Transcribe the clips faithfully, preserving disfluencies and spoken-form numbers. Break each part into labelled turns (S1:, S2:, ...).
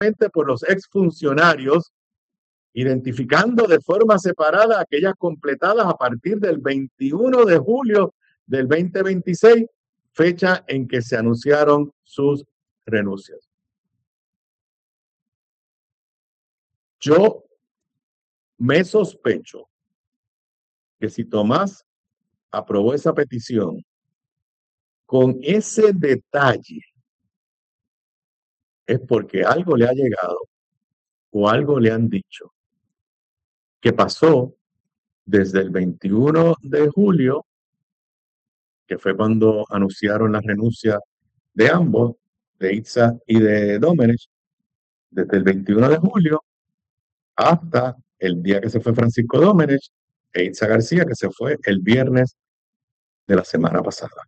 S1: por los exfuncionarios, identificando de forma separada aquellas completadas a partir del veintiuno de julio del veinte veintiséis, fecha en que se anunciaron sus renuncias. Yo me sospecho que si Tomás aprobó esa petición con ese detalle, es porque algo le ha llegado o algo le han dicho que pasó desde el veintiuno de julio, que fue cuando anunciaron la renuncia de ambos, de Itza y de Domenech, desde el veintiuno de julio hasta el día que se fue Francisco Domenech e Itza García, que se fue el viernes de la semana pasada.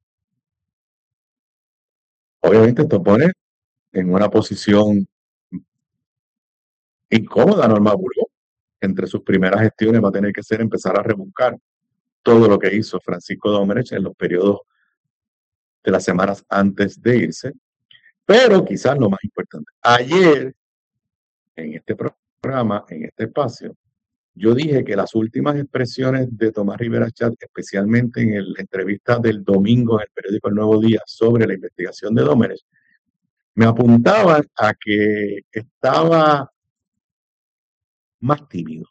S1: Obviamente esto pone en una posición incómoda a Norma Burgos. Entre sus primeras gestiones va a tener que ser empezar a rebuscar todo lo que hizo Francisco Domenech en los periodos de las semanas antes de irse. Pero quizás lo más importante, ayer en este programa, en este espacio, yo dije que las últimas expresiones de Tomás Rivera Chat, especialmente en el- la entrevista del domingo en el periódico El Nuevo Día sobre la investigación de Domenech, me apuntaban a que estaba más tímido.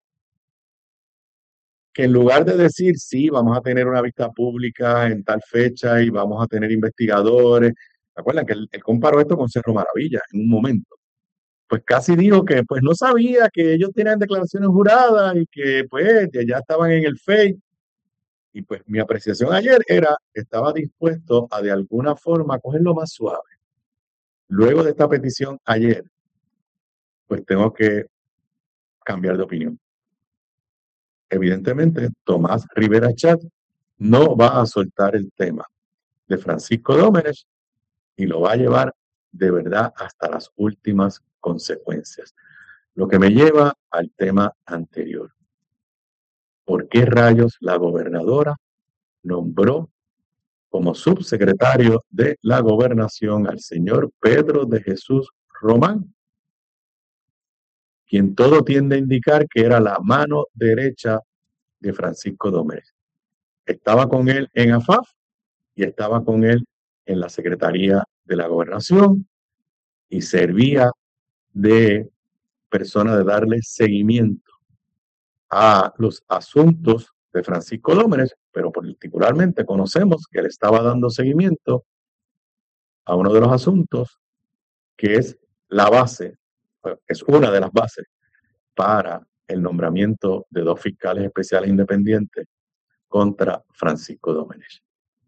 S1: Que en lugar de decir, sí, vamos a tener una vista pública en tal fecha y vamos a tener investigadores, ¿se acuerdan que él, él comparó esto con Cerro Maravilla en un momento? Pues casi dijo que pues no sabía que ellos tenían declaraciones juradas y que pues ya ya estaban en el fake. Y pues mi apreciación ayer era que estaba dispuesto a de alguna forma cogerlo más suave. Luego de esta petición ayer, pues tengo que cambiar de opinión. Evidentemente, Tomás Rivera Chat no va a soltar el tema de Francisco Domenech y lo va a llevar de verdad hasta las últimas consecuencias. Lo que me lleva al tema anterior. ¿Por qué rayos la gobernadora nombró como subsecretario de la gobernación al señor Pedro de Jesús Román, quien todo tiende a indicar que era la mano derecha de Francisco Domenech? Estaba con él en A F A F y estaba con él en la Secretaría de la Gobernación y servía de persona de darle seguimiento a los asuntos de Francisco Domenech, pero particularmente conocemos que él estaba dando seguimiento a uno de los asuntos que es la base, es una de las bases para el nombramiento de dos fiscales especiales independientes contra Francisco Domenech.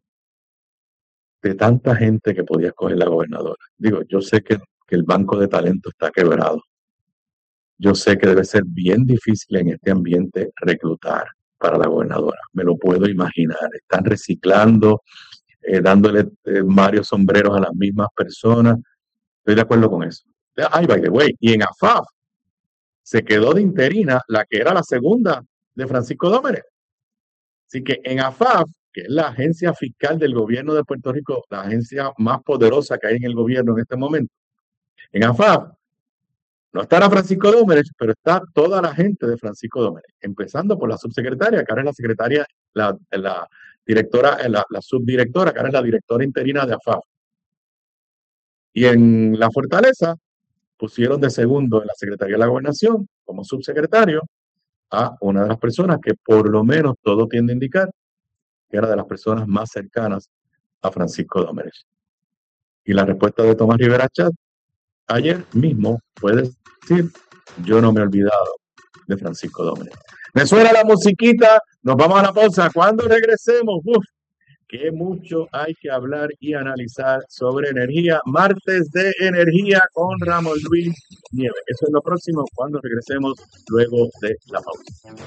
S1: De tanta gente que podía escoger la gobernadora. Digo, yo sé que, que el banco de talento está quebrado. Yo sé que debe ser bien difícil en este ambiente reclutar para la gobernadora. Me lo puedo imaginar. Están reciclando, eh, dándole eh, varios sombreros a las mismas personas. Estoy de acuerdo con eso. Ay, by the way, y en A F A F se quedó de interina la que era la segunda de Francisco Domenech. Así que en A F A F, que es la agencia fiscal del gobierno de Puerto Rico, la agencia más poderosa que hay en el gobierno en este momento, en A F A F no estará Francisco Domenech, pero está toda la gente de Francisco Domenech, empezando por la subsecretaria, que ahora es la secretaria, la, la directora, la, la subdirectora, que ahora es la directora interina de A F A F. Y en la Fortaleza pusieron de segundo en la Secretaría de la Gobernación, como subsecretario, a una de las personas que por lo menos todo tiende a indicar que era de las personas más cercanas a Francisco Domenech. Y la respuesta de Tomás Rivera Chat ayer mismo puede decir, yo no me he olvidado de Francisco Domenech. Me suena la musiquita, nos vamos a la pausa. Cuando regresemos, uf, que mucho hay que hablar y analizar sobre energía. Martes de energía con Ramón Luis Nieves. Eso es lo próximo cuando regresemos luego de la pausa.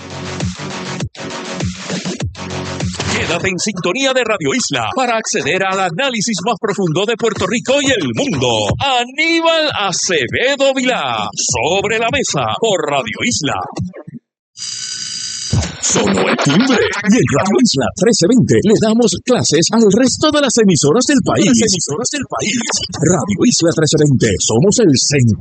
S2: Quédate en sintonía de Radio Isla para acceder al análisis más profundo de Puerto Rico y el mundo. Aníbal Acevedo Vilá, Sobre la Mesa, por Radio Isla. Sonó el timbre y en Radio Isla trece veinte le damos clases al resto de las emisoras del país. Las emisoras del país. Radio Isla trece veinte, somos el centro